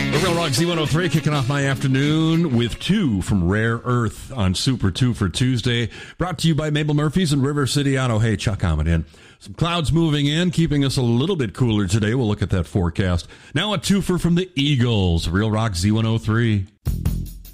Real Rock Z103 kicking off my afternoon with two from Rare Earth on Super 2 for Tuesday. Brought to you by Mabel Murphy's in River City Auto. Hey, Chuck coming in. Some clouds moving in, keeping us a little bit cooler today. We'll look at that forecast. Now a twofer from the Eagles. Real Rock Z103.